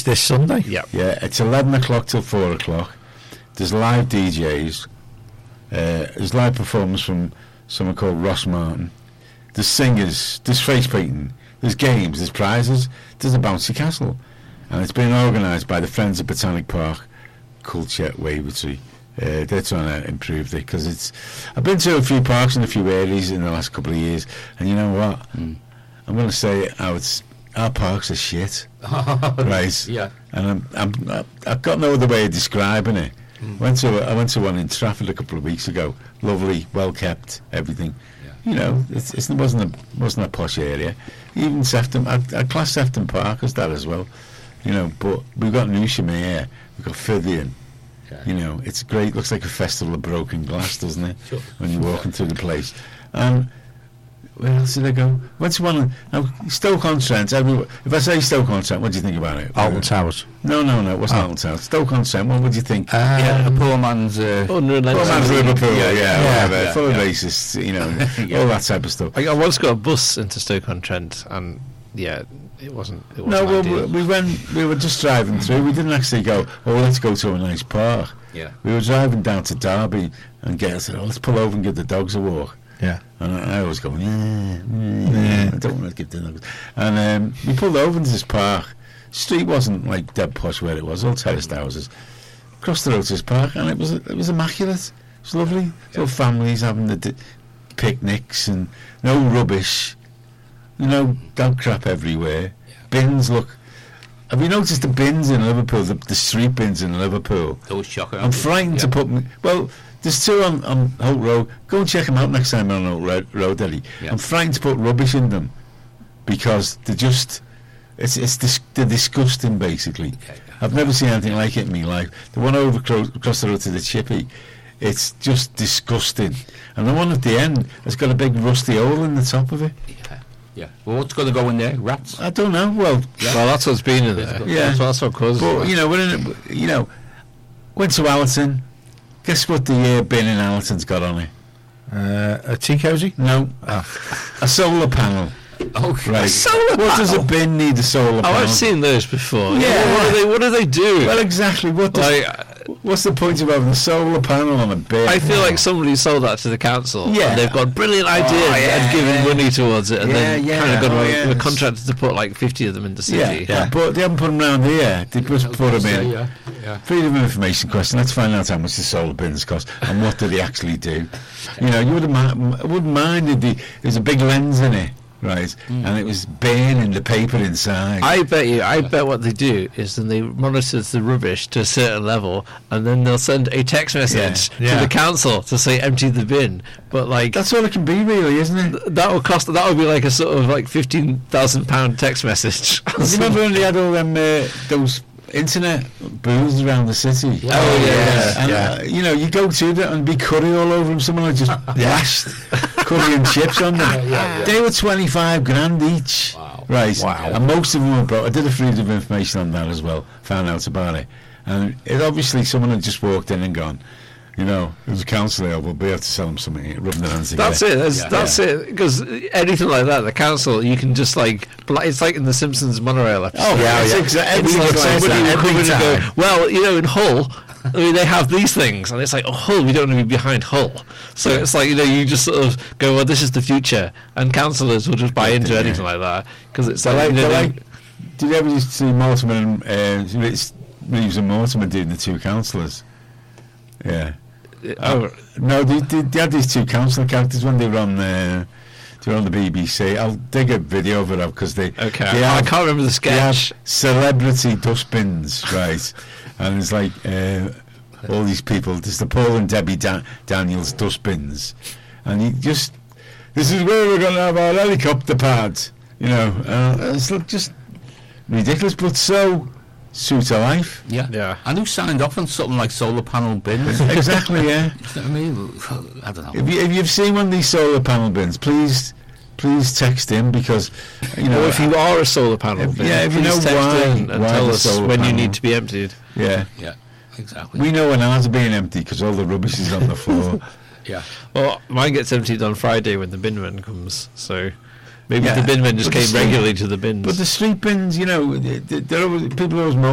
this Sunday. Yeah. Yeah, it's 11 o'clock till 4 o'clock. There's live DJs. There's live performance from someone called Ross Martin. There's singers. There's face painting. There's games. There's prizes. There's a bouncy castle. And it's been organised by the Friends of Botanic Park Culture Wavertree. They're trying to improve it because I've been to a few parks in a few areas in the last couple of years, and you know what? I'm going to say our parks are shit, right? Yeah. And I've got no other way of describing it. I went to one in Trafford a couple of weeks ago. Lovely, well kept, everything. Yeah. You know, it wasn't a posh area. Even Sefton, I class Sefton Park as that as well. You know, but we've got Newsham here. We've got Fithian. You know, it's great. Looks like a festival of broken glass, doesn't it? Sure. When you're walking through the place. Where else did I go? Went to one. Stoke-on-Trent. If I say Stoke-on-Trent, what do you think about it? Alton Towers. No. It wasn't Alton Towers. Stoke-on-Trent. What would you think? A poor man's Liverpool. Yeah. Full of yeah. racists. You know, all that type of stuff. I once got a bus into Stoke-on-Trent, and it wasn't. No, well, we were just driving through. We didn't actually go, let's go to a nice park. Yeah. We were driving down to Derby and said, let's pull over and give the dogs a walk. Yeah. And I was going, I don't want to give the dogs. And we pulled over into this park. Street wasn't like dead posh where it was, all terraced houses. Across the road to this park, and it was immaculate. It was lovely. Yeah. All families having the picnics and no rubbish. You know, dog crap everywhere. Yeah. Bins, look. Have you noticed the bins in Liverpool, the street bins in Liverpool? Those shocking. I'm frightened to put... there's two on Holt Road. Go and check them out next time on Holt Road, Eddie. Yeah. I'm frightened to put rubbish in them because they're just... they're disgusting, basically. Okay. I've never seen anything like it in my life. The one over across the road to the Chippy, it's just disgusting. And the one at the end has got a big rusty hole in the top of it. Yeah. Well, what's going to go in there? Rats? I don't know. Well, that's what's been in there. Yeah. That's what causes it. But, went to Allerton. Guess what the bin in Allerton's got on it? A tea cosy? No. A solar panel. Oh, right. What does a bin need a solar panel? I've seen those before. Yeah. What do they do? Well, exactly. What's the point of having a solar panel on a bin? I feel like somebody sold that to the council. Yeah. And they've got a brilliant idea and given money towards it, and then kind of got a contractor to put like 50 of them in the city. Yeah. But they haven't put them around here. They just put them in. Yeah. Freedom of information question. Let's find out how much the solar bins cost and what do they actually do. You know, you wouldn't mind if there's a big lens in it. Right, and it was burning the paper inside. I bet what they do is then they monitor the rubbish to a certain level, and then they'll send a text message to the council to say empty the bin. But like that's all it can be, really, isn't it? That would be like a sort of like £15,000 text message. You remember when they had all them those internet booths around the city? And you go to them and be curry all over them. Someone like just lashed curry and chips on them. They were 25 grand each. Wow. Right. Wow. And most of them were brought. I did a freedom of information on that as well. Found out about it, and it obviously someone had just walked in and gone, there's a council here, we'll be able to sell them something, rubbing their hands together. That's it. Because anything like that, the council, you can just it's like in the Simpsons monorail episode. Exactly. It's like somebody will come in and go, well, in Hull, they have these things, and it's like, Hull, we don't want to be behind Hull. So it's like, you just sort of go, well, this is the future, and councillors will just buy into anything like that, because it's did you ever just see Mortimer and Reeves and Mortimer doing the two councillors? Yeah. No, they had these two councillor characters when they were on the BBC. I'll dig a video of it up because I can't remember the sketch. They have celebrity dustbins, right? And it's like all these people. There's the Paul and Debbie Daniels dustbins, and this is where we're going to have our helicopter pad. It's just ridiculous, but so suits our life. Yeah. And who signed off on something like solar panel bins? Exactly, yeah. I mean, I don't know. If you've seen one of these solar panel bins, please text in, because if you are a solar panel bin, if you know text in and tell us when you need to be emptied. Yeah, exactly. We know when ours are being empty because all the rubbish is on the floor. Yeah. Well, mine gets emptied on Friday when the binman comes, so maybe the binman just came regularly to the bins. But the street bins, people always moan